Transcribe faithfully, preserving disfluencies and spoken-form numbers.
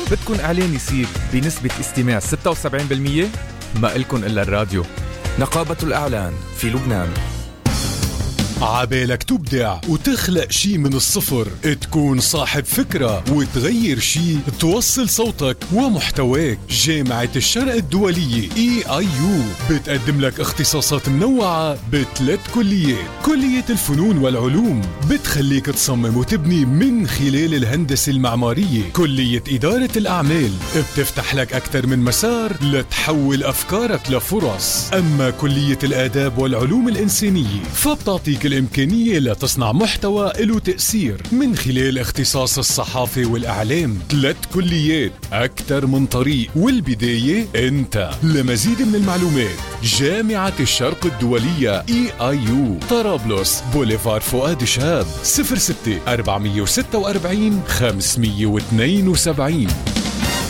بدكن إعلان يصير بنسبة استماع ستة وسبعين بالمية؟ ما إلكن إلا الراديو. نقابة الإعلان في لبنان. عبالك تبدع وتخلق شي من الصفر، تكون صاحب فكرة وتغير شي، توصل صوتك ومحتواك. جامعة الشرق الدولية إي آي يو بتقدم لك اختصاصات منوعة بثلاث كليات. كلية الفنون والعلوم بتخليك تصمم وتبني من خلال الهندسة المعمارية. كلية إدارة الأعمال بتفتح لك أكثر من مسار لتحول أفكارك لفرص. أما كلية الآداب والعلوم الإنسانية فبتعطيك الإمكانية لتصنع محتوى له تأثير من خلال اختصاص الصحافة والإعلام. ثلاث كليات، أكثر من طريق، والبداية أنت. لمزيد من المعلومات جامعة الشرق الدولية إي آي يو، طرابلس، بوليفار فؤاد شهاب، صفر ستة أربعمية وستة وأربعين خمسمية واثنين وسبعين.